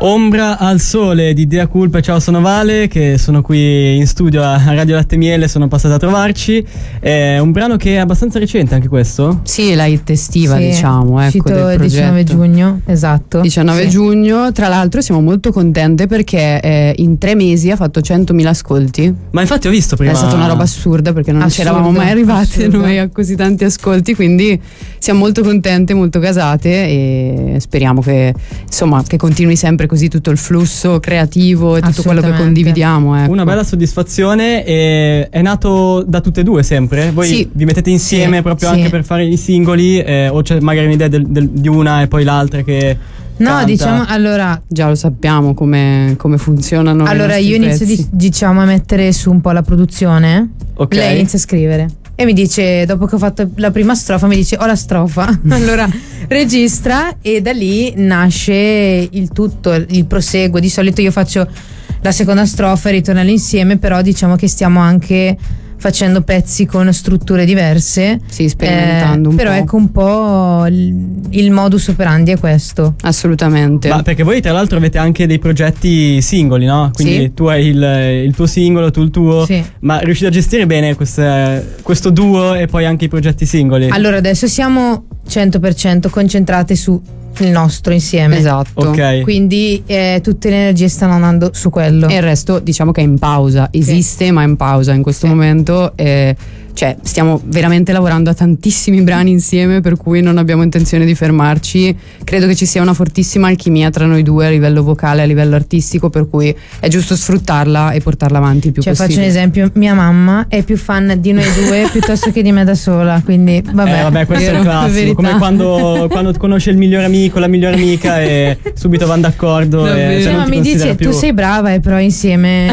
Ombra al sole di Dea Culpa. Ciao, sono Vale, che sono qui in studio a Radio Latte Miele, sono passato a trovarci. È un brano che è abbastanza recente anche questo? Sì, la hit estiva, sì, diciamo, ecco, uscito del progetto. 19 giugno, esatto. 19 giugno, tra l'altro siamo molto contente perché in 3 mesi ha fatto 100.000 ascolti. Ma infatti ho visto prima. È stata una roba assurda perché non c'eravamo mai arrivate noi a così tanti ascolti, quindi siamo molto contente, molto gasate e speriamo che insomma che continui sempre così tutto il flusso creativo e tutto quello che condividiamo, ecco. Una bella soddisfazione. E è nato da tutte e due sempre? Voi vi mettete insieme proprio anche per fare i singoli, o c'è magari un'idea di una e poi l'altra che canta? Diciamo, allora già lo sappiamo come funzionano. Allora io inizio diciamo a mettere su un po' la produzione, lei inizia a scrivere e mi dice, dopo che ho fatto la prima strofa, mi dice ho la strofa. Allora registra e da lì nasce il tutto, il proseguo. Di solito io faccio la seconda strofa e ritornano insieme, però diciamo che stiamo anche facendo pezzi con strutture diverse, sperimentando un però po'. ecco un po' il modus operandi è questo. Assolutamente. Ma perché voi tra l'altro avete anche dei progetti singoli, no? Quindi tu hai il tuo singolo, tu il tuo, ma riuscite a gestire bene questo duo e poi anche i progetti singoli? Allora adesso siamo 100% concentrate su il nostro insieme, esatto, quindi tutte le energie stanno andando su quello e il resto diciamo che è in pausa, esiste ma è in pausa in questo momento, cioè stiamo veramente lavorando a tantissimi brani insieme, per cui non abbiamo intenzione di fermarci. Credo che ci sia una fortissima alchimia tra noi due a livello vocale, a livello artistico, per cui è giusto sfruttarla e portarla avanti il più possibile. Faccio un esempio, mia mamma è più fan di noi due piuttosto che di me da sola, quindi vabbè, questo è il classico, come quando conosce il migliore amico, la migliore amica e subito vanno d'accordo. Ma mi dice tu sei brava, però insieme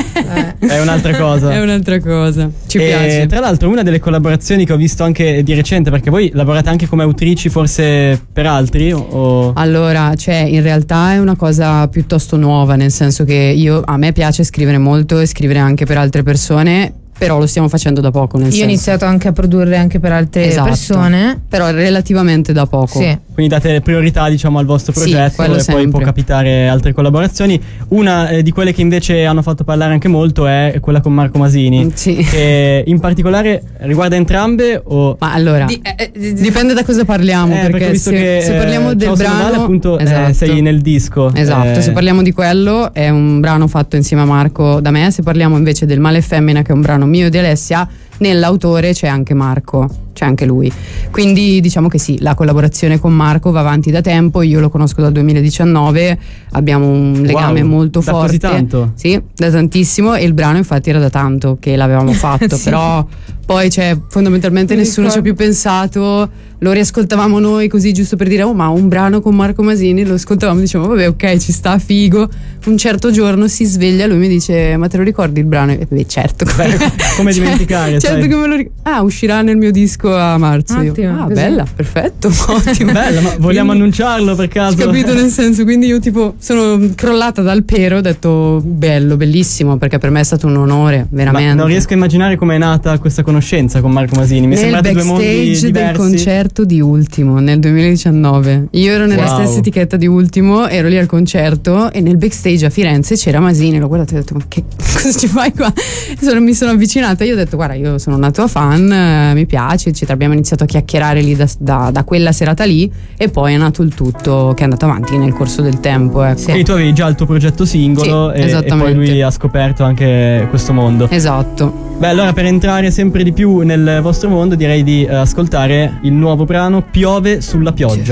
è un'altra cosa. È un'altra cosa. Ci piace. Tra l'altro una delle collaborazioni che ho visto anche di recente, perché voi lavorate anche come autrici forse per altri Allora, in realtà è una cosa piuttosto nuova, nel senso che a me piace scrivere molto e scrivere anche per altre persone, però lo stiamo facendo da poco. Io ho iniziato anche a produrre anche per altre persone, però relativamente da poco. Quindi date priorità diciamo al vostro progetto e poi può capitare altre collaborazioni. Una di quelle che invece hanno fatto parlare anche molto è quella con Marco Masini, che in particolare riguarda entrambe o... Ma allora dipende da cosa parliamo, perché visto se parliamo del brano Vale, appunto sei nel disco. Esatto, se parliamo di quello è un brano fatto insieme a Marco da me. Se parliamo invece del Male e Femmina, che è un brano mio e di Alessia, nell'autore c'è anche Marco, c'è anche lui, quindi diciamo che la collaborazione con Marco va avanti da tempo. Io lo conosco dal 2019, abbiamo un legame molto forte, così tanto? Sì, da tantissimo, e il brano infatti era da tanto che l'avevamo fatto. Però poi fondamentalmente nessuno ci ha più pensato, lo riascoltavamo noi così giusto per dire ma un brano con Marco Masini, lo ascoltavamo, diciamo vabbè, ok, ci sta, figo. Un certo giorno si sveglia, lui mi dice ma te lo ricordi il brano? E beh, certo, come dimenticare, certo che me lo ricordo. Uscirà nel mio disco a marzo. Ottimo, bella, perfetto, ottimo. Bella, ma vogliamo annunciarlo per caso? Capito, nel senso, quindi io sono crollata dal pero, ho detto bello, bellissimo, perché per me è stato un onore, veramente. Ma non riesco a immaginare com'è nata questa conoscenza con Marco Masini. Mi sembrate due mondi diversi. Nel backstage del concerto di Ultimo nel 2019, io ero nella stessa etichetta di Ultimo, ero lì al concerto e nel backstage a Firenze c'era Masini, l'ho guardato e ho detto ma cosa ci fai qua? Mi sono avvicinata, io ho detto guarda, io sono una tua fan, mi piace, eccetera. Abbiamo iniziato a chiacchierare lì da quella serata lì e poi è nato il tutto che è andato avanti nel corso del tempo, ecco. E tu avevi già il tuo progetto singolo e poi lui ha scoperto anche questo mondo. Esatto. Beh, allora per entrare sempre di più nel vostro mondo direi di ascoltare il nuovo brano Piove sulla pioggia.